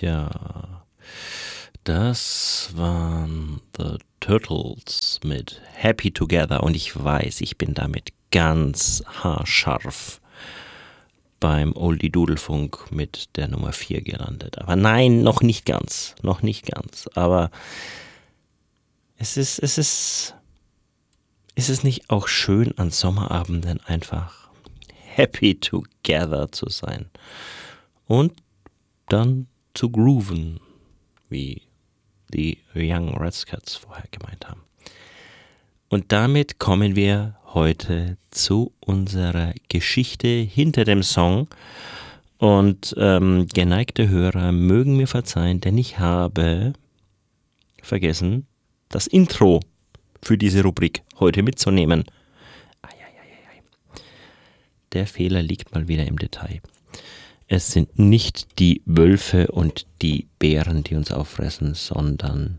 Ja, das waren The Turtles mit Happy Together und ich weiß, ich bin damit ganz haarscharf beim Oldie Dudelfunk mit der Nummer 4 gelandet. Aber nein, noch nicht ganz, aber es ist nicht auch schön an Sommerabenden einfach happy together zu sein und dann zu grooven, wie die Young Rascals vorher gemeint haben. Und damit kommen wir heute zu unserer Geschichte hinter dem Song. Und geneigte Hörer mögen mir verzeihen, denn ich habe vergessen, das Intro für diese Rubrik heute mitzunehmen. Der Fehler liegt mal wieder im Detail. Es sind nicht die Wölfe und die Bären, die uns auffressen, sondern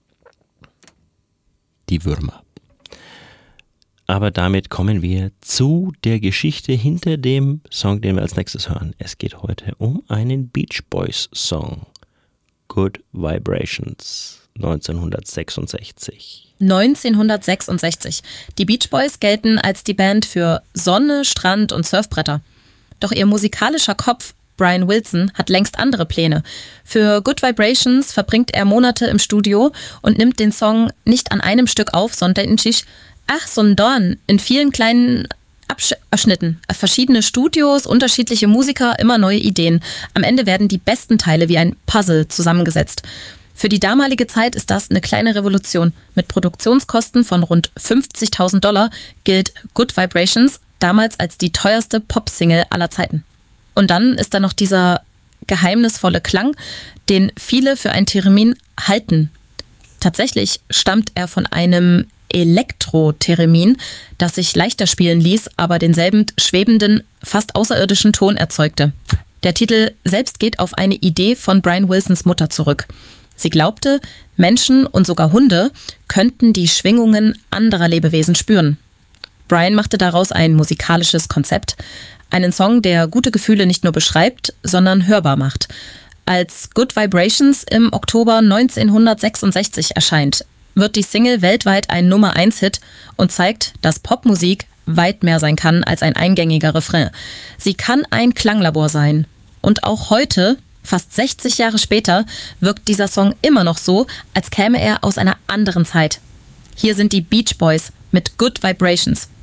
die Würmer. Aber damit kommen wir zu der Geschichte hinter dem Song, den wir als nächstes hören. Es geht heute um einen Beach Boys Song. Good Vibrations, 1966. 1966. Die Beach Boys gelten als die Band für Sonne, Strand und Surfbretter. Doch ihr musikalischer Kopf, Brian Wilson, hat längst andere Pläne. Für Good Vibrations verbringt er Monate im Studio und nimmt den Song nicht an einem Stück auf, sondern sondern in vielen kleinen Abschnitten. Verschiedene Studios, unterschiedliche Musiker, immer neue Ideen. Am Ende werden die besten Teile wie ein Puzzle zusammengesetzt. Für die damalige Zeit ist das eine kleine Revolution. Mit Produktionskosten von rund $50.000 gilt Good Vibrations damals als die teuerste Pop-Single aller Zeiten. Und dann ist da noch dieser geheimnisvolle Klang, den viele für ein Theremin halten. Tatsächlich stammt er von einem Elektro-Theremin, das sich leichter spielen ließ, aber denselben schwebenden, fast außerirdischen Ton erzeugte. Der Titel selbst geht auf eine Idee von Brian Wilsons Mutter zurück. Sie glaubte, Menschen und sogar Hunde könnten die Schwingungen anderer Lebewesen spüren. Brian machte daraus ein musikalisches Konzept, einen Song, der gute Gefühle nicht nur beschreibt, sondern hörbar macht. Als Good Vibrations im Oktober 1966 erscheint, wird die Single weltweit ein Nummer-1-Hit und zeigt, dass Popmusik weit mehr sein kann als ein eingängiger Refrain. Sie kann ein Klanglabor sein. Und auch heute, fast 60 Jahre später, wirkt dieser Song immer noch so, als käme er aus einer anderen Zeit. Hier sind die Beach Boys mit Good Vibrations.